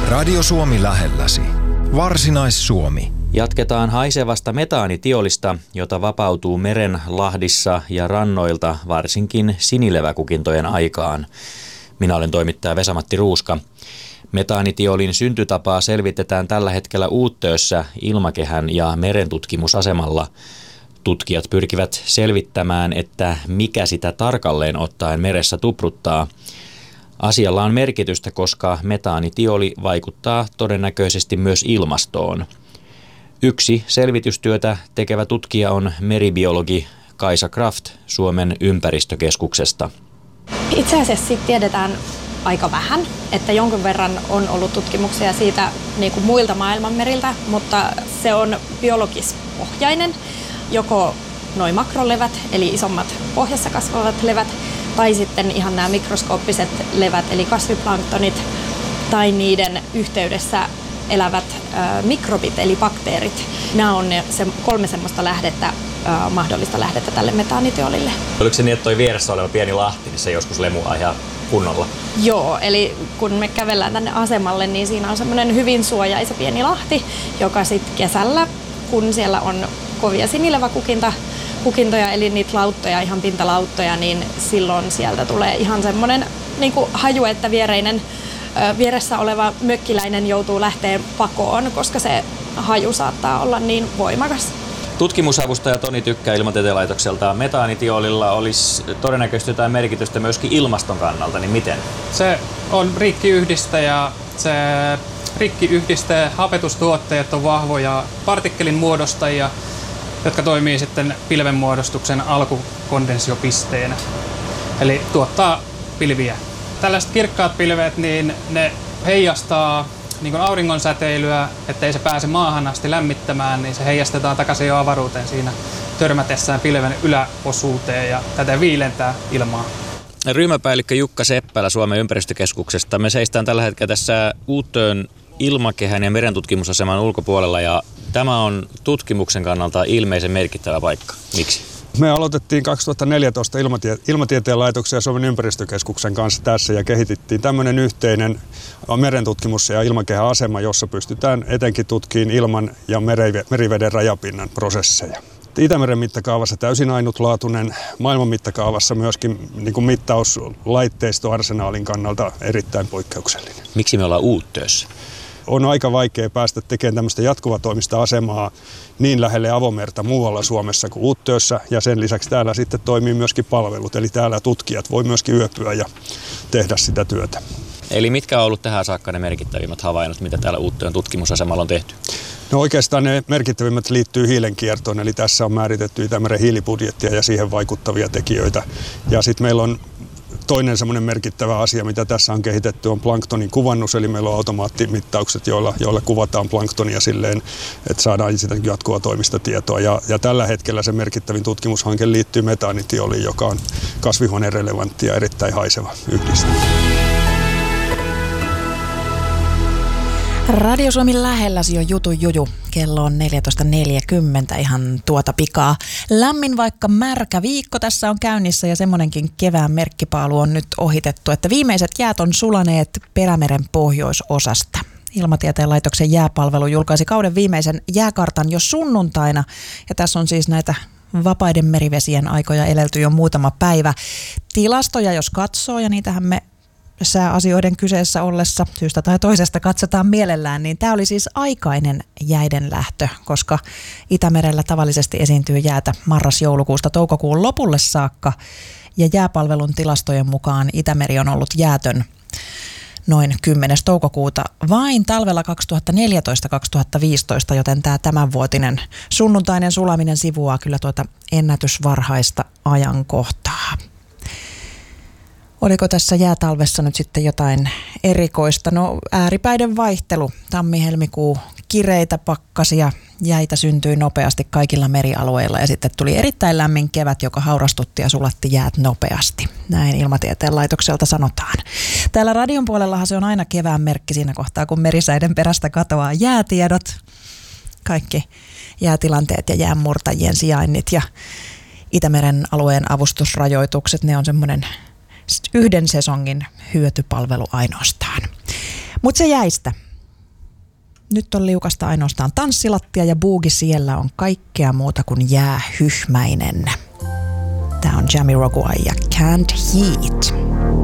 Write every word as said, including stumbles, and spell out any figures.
Radio Suomi lähelläsi. Varsinais-Suomi. Jatketaan haisevasta metaanitiolista, jota vapautuu meren lahdissa ja rannoilta varsinkin sinileväkukintojen aikaan. Minä olen toimittaja Vesa-Matti Ruuska. Metaanitiolin syntytapaa selvitetään tällä hetkellä Uuttöössä ilmakehän ja merentutkimusasemalla. Tutkijat pyrkivät selvittämään, että mikä sitä tarkalleen ottaen meressä tupruttaa. Asialla on merkitystä, koska metaanitioli vaikuttaa todennäköisesti myös ilmastoon. Yksi selvitystyötä tekevä tutkija on meribiologi Kaisa Kraft Suomen ympäristökeskuksesta. Itse asiassa siitä tiedetään aika vähän, että jonkun verran on ollut tutkimuksia siitä niin kuin muilta maailmanmeriltä, mutta se on biologispohjainen, joko noi makrolevät, eli isommat pohjassa kasvavat levät, tai sitten ihan nämä mikroskooppiset levät, eli kasviplanktonit, tai niiden yhteydessä elävät äh, mikrobit, eli bakteerit. Nämä on ne se, kolme semmoista lähdettä, äh, mahdollista lähdettä tälle metaanitiolille. Oliko se niin, että toi vieressä oleva pieni lahti, niin se joskus lemua ihan kunnolla? Joo, eli kun me kävellään tänne asemalle, niin siinä on semmoinen hyvin suojaisa pieni lahti, joka sitten kesällä, kun siellä on kovia sinileväkukinta, kukintoja, eli niitä lauttoja, ihan pintalauttoja, niin silloin sieltä tulee ihan semmoinen niin kuin haju, että viereinen, vieressä oleva mökkiläinen joutuu lähteä pakoon, koska se haju saattaa olla niin voimakas. Tutkimusavustaja Toni Tykkä Ilmatieteen laitokselta. Metaanitiolilla olisi todennäköisesti jotain merkitystä myöskin ilmaston kannalta, niin miten? Se on rikkiyhdiste ja se rikkiyhdiste hapetustuotteet on vahvoja partikkelin muodostajia, jotka toimii sitten pilvenmuodostuksen alkukondensio-pisteenä. Eli tuottaa pilviä. Tällaiset kirkkaat pilvet, niin ne heijastaa niin kuin auringon säteilyä, ettei se pääse maahan asti lämmittämään, niin se heijastetaan takaisin jo avaruuteen siinä törmätessään pilven yläosuuteen ja tätä viilentää ilmaa. Ryhmäpäällikkö Jukka Seppälä Suomen ympäristökeskuksesta. Me seistään tällä hetkellä tässä Uuttöön ilmakehän ja merentutkimusaseman ulkopuolella ja tämä on tutkimuksen kannalta ilmeisen merkittävä paikka. Miksi? Me aloitettiin kaksituhattaneljätoista Ilmatie- Ilmatieteen laitoksen ja Suomen ympäristökeskuksen kanssa tässä ja kehitettiin tämmöinen yhteinen merentutkimus- ja ilmakehän asema, jossa pystytään etenkin tutkimaan ilman ja meriveden rajapinnan prosesseja. Itämeren mittakaavassa täysin ainutlaatuinen, maailman mittakaavassa myöskin niin kuin mittauslaitteistoarsenaalin kannalta erittäin poikkeuksellinen. Miksi me ollaan Uuttöössä? On aika vaikea päästä tekemään tämmöistä jatkuvatoimista asemaa niin lähelle avomerta muualla Suomessa kuin Uuttöössä. Ja sen lisäksi täällä sitten toimii myöskin palvelut, eli täällä tutkijat voi myöskin yöpyä ja tehdä sitä työtä. Eli mitkä on ollut tähän saakka ne merkittävimmät havainnot, mitä täällä Uuttöön tutkimusasemalla on tehty? No oikeastaan ne merkittävimmät liittyy hiilenkiertoon, eli tässä on määritetty Itämeren hiilibudjettia ja siihen vaikuttavia tekijöitä. Ja sitten meillä on toinen semmoinen merkittävä asia, mitä tässä on kehitetty, on planktonin kuvannus, eli meillä on automaattimittaukset, joilla, joilla kuvataan planktonia silleen, että saadaan sitä jatkuvaa toimista tietoa. Ja, ja tällä hetkellä se merkittävin tutkimushanke liittyy metaanitioliin, joka on kasvihuonerelevantti ja erittäin haiseva yhdiste. Radio Suomi lähelläsi on Jutu Juju. Kello on neljätoista neljäkymmentä ihan tuota pikaa. Lämmin vaikka märkä viikko tässä on käynnissä ja semmoinenkin kevään merkkipaalu on nyt ohitettu, että viimeiset jäät on sulaneet Perämeren pohjoisosasta. Ilmatieteen laitoksen jääpalvelu julkaisi kauden viimeisen jääkartan jo sunnuntaina ja tässä on siis näitä vapaiden merivesien aikoja elelty jo muutama päivä. Tilastoja jos katsoo ja niitähän me sääasioiden kyseessä ollessa syystä tai toisesta katsotaan mielellään, niin tämä oli siis aikainen jäiden lähtö, koska Itämerellä tavallisesti esiintyy jäätä marras-joulukuusta toukokuun lopulle saakka ja jääpalvelun tilastojen mukaan Itämeri on ollut jäätön noin kymmenes toukokuuta vain talvella kaksituhattaneljätoista kaksituhattaviisitoista, joten tämä tämänvuotinen sunnuntainen sulaminen sivuaa kyllä tuota ennätysvarhaista ajankohtaa. Oliko tässä jäätalvessa nyt sitten jotain erikoista? No ääripäiden vaihtelu, tammi-helmikuu, kireitä pakkasia, jäitä syntyi nopeasti kaikilla merialueilla ja sitten tuli erittäin lämmin kevät, joka haurastutti ja sulatti jäät nopeasti. Näin Ilmatieteen laitokselta sanotaan. Täällä radion puolellahan se on aina kevään merkki siinä kohtaa, kun merisäiden perästä katoaa jäätiedot, kaikki jäätilanteet ja jäänmurtajien sijainnit ja Itämeren alueen avustusrajoitukset, ne on semmoinen yhden sesongin hyötypalvelu ainoastaan. Mutta se jäistä. Nyt on liukasta ainoastaan tanssilattia ja buugi siellä on kaikkea muuta kuin jäähyhmäinen. Tää on Jamiroquai ja Can't Heat.